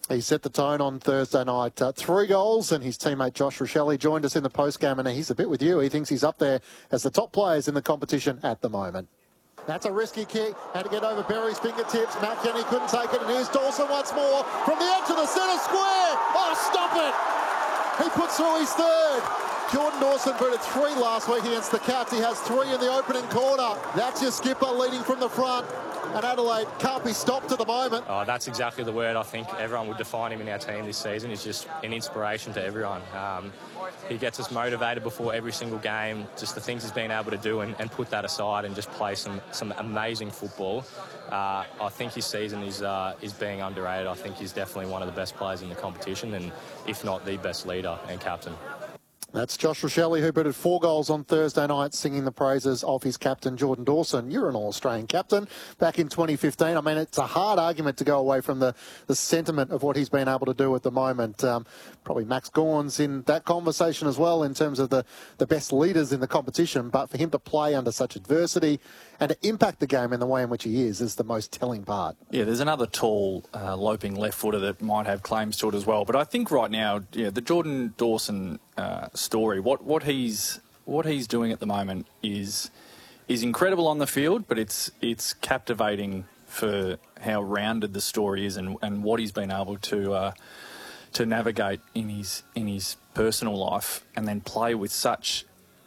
He set the tone on Thursday night. 3 goals, and his teammate Josh Rochelle joined us in the postgame, and he's a bit with you. He thinks he's up there as the top players in the competition at the moment. That's a risky kick. Had to get over Berry's fingertips. Matt Kenny couldn't take it, and here's Dawson once more from the edge of the centre square. Oh, stop it! He puts through his third. Jordan Dawson booted 3 last week against the Cats. He has 3 in the opening quarter. That's your skipper leading from the front. And Adelaide can't be stopped at the moment. Oh, that's exactly the word I think everyone would define him in our team this season. He's just an inspiration to everyone. He gets us motivated before every single game, just the things he's been able to do and put that aside and just play some amazing football. I think his season is being underrated. I think he's definitely one of the best players in the competition, and if not the best leader and captain. That's Josh Rochelle, who booted 4 goals on Thursday night, singing the praises of his captain, Jordan Dawson. You're an All-Australian captain back in 2015. I mean, it's a hard argument to go away from the sentiment of what he's been able to do at the moment. Probably Max Gawn's in that conversation as well in terms of the best leaders in the competition. But for him to play under such adversity and to impact the game in the way in which he is the most telling part. Yeah, there's another tall, loping left footer that might have claims to it as well. But I think right now, yeah, the Jordan Dawson story, what he's doing at the moment is incredible on the field, but it's captivating for how rounded the story is and what he's been able to navigate in his personal life and then play with such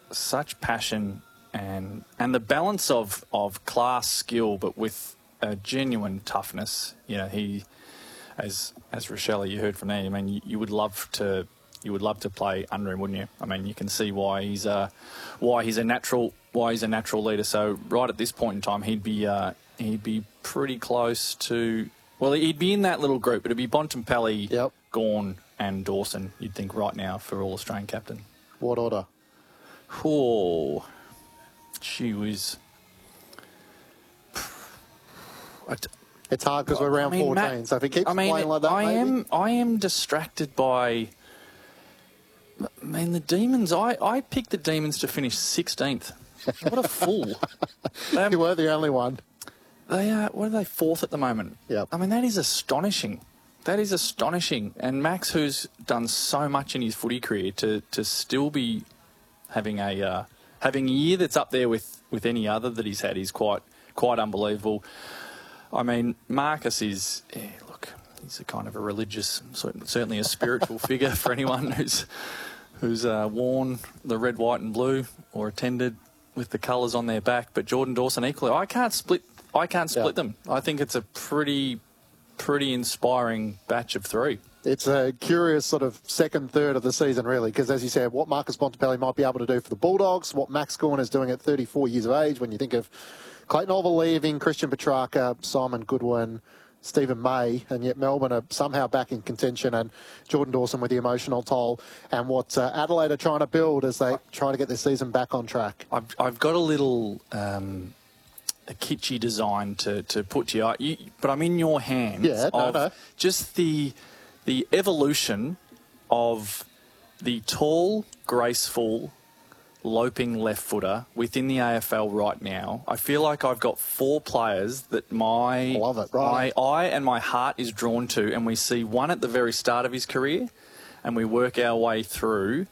passion and the balance of class, skill, but with a genuine toughness. You know, he, as Rochelle, you heard from there. I mean, you would love to play under him, wouldn't you? I mean, you can see why he's a natural leader. So right at this point in time, he'd be pretty close to. Well, he'd be in that little group. It'd be Bontempelli, yep, Gawn, and Dawson. You'd think right now for All-Australian captain. What order? Oh, she was. It's hard because we're round 14. Matt, so if he keeps playing like that, I am distracted by. I mean, the Demons. I picked the Demons to finish 16th. What a fool! You were the only one. They are. What are they? 4th at the moment. Yeah. I mean, that is astonishing. That is astonishing. And Max, who's done so much in his footy career, to still be having a year that's up there with any other that he's had is quite unbelievable. I mean, Marcus is, look, he's a kind of a religious, certainly a spiritual figure for anyone who's worn the red, white and blue or attended with the colours on their back. But Jordan Dawson equally, I can't split them. I think it's a pretty inspiring batch of 3. It's a curious sort of second third of the season, really, because as you said, what Marcus Bontempelli might be able to do for the Bulldogs, what Max Gawn is doing at 34 years of age, when you think of Clayton Oliver leaving, Christian Petrarca, Simon Goodwin, Stephen May, and yet Melbourne are somehow back in contention, and Jordan Dawson with the emotional toll, and what Adelaide are trying to build as they try to get their season back on track. I've got a little a kitschy design to put to you, but I'm in your hands. Yeah, no. Just the evolution of the tall, graceful, loping left footer within the AFL right now. I feel like I've got 4 players that my eye and my heart is drawn to, and we see one at the very start of his career, and we work our way through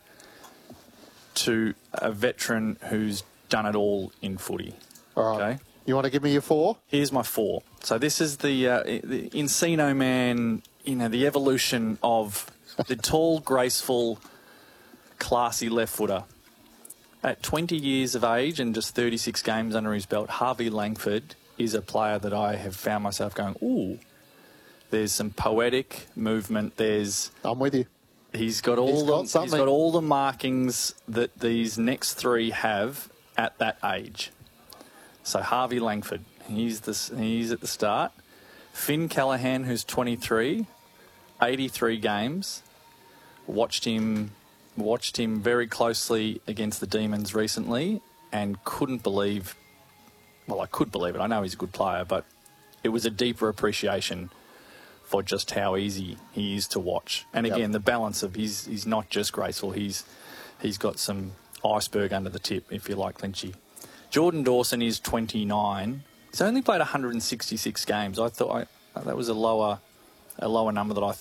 to a veteran who's done it all in footy. All right. Okay? You want to give me your 4? Here's my 4. So this is the Encino Man, the evolution of the tall, graceful, classy left footer. At 20 years of age and just 36 games under his belt, Harvey Langford is a player that I have found myself going, ooh, there's some poetic movement. I'm with you. He's got all the markings that these next 3 have at that age. So Harvey Langford, he's at the start. Finn Callaghan, who's 23, 83 games. Watched him very closely against the Demons recently and couldn't believe. Well, I could believe it. I know he's a good player, but it was a deeper appreciation for just how easy he is to watch. And again, the balance of he's not just graceful. He's got some iceberg under the tip, if you like, Lynchy. Jordan Dawson is 29. He's only played 166 games. I thought that was a lower number